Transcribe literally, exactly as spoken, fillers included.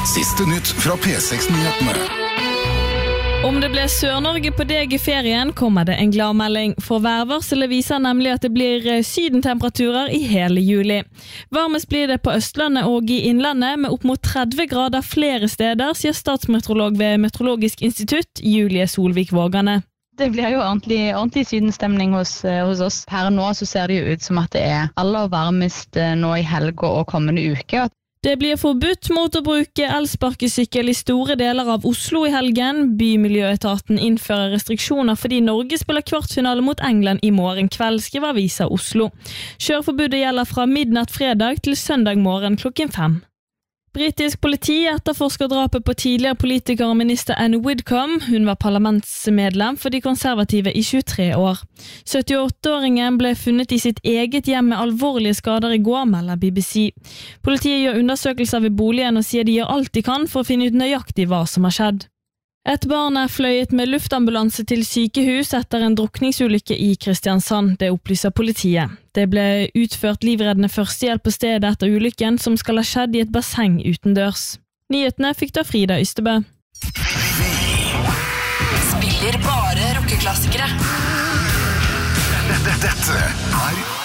Siste nytt fra P seks-nyhetene. Om det ble Sør-Norge på deg i ferien, kommer det en gladmelding. For værvarselet viser nemlig at det blir sydentemperaturer i hele juli. Varmest blir det på Østlandet og i Innlandet, med opp mot tretti grader flere steder, sier statsmeteorolog ved Meteorologisk institutt, Julie Solvik Vågane. Det blir jo ordentlig, ordentlig sydenstemning hos, hos oss. Her nå så ser det jo ut som at det er aller varmest nå i helga og kommende uke. Det blir forbudt mot å bruke elsparkesykkel i store deler av Oslo i helgen. Bymiljøetaten innfører restriksjoner fordi Norge spiller kvartfinale mot England i morgen kveld, skriver Avisa Oslo. Kjøreforbudet gjelder fra midnatt fredag til søndag morgen klokken fem. Britisk politi etterforsker drapet på tidligere politiker og minister Anne Widdecombe. Hun var parlamentsmedlem for de konservative i tjuetre år. syttiåtte-åringen ble funnet i sitt eget hjem med alvorlige skader i går, melder B B C. Politiet gjør undersøkelser ved boligen og sier de gjør alt de kan for å finne ut nøyaktig hva som har skjedd. Et barn er fløyet med luftambulanse til sykehus etter en drukningsulykke i Kristiansand, det opplyser politiet. Det ble utført livreddende førstehjelp på stedet etter ulykken, som skal ha skjedd i et basseng utendørs. Nyhetene fikk da Frida Ystebø. Spiller bare rockeklassikere. Dette er